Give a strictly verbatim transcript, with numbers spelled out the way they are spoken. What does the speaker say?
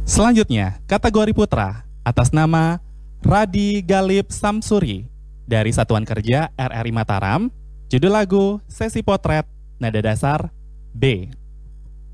Selanjutnya, kategori putra atas nama Radi Galib Samsuri dari Satuan Kerja R R I Mataram. Judul lagu Sesi Potret, nada dasar B.